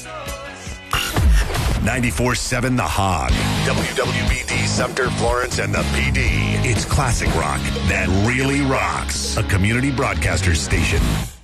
94.7 The Hog. WWBD, Sumter, Florence, and the PD. It's classic rock that really rocks. A community broadcaster station.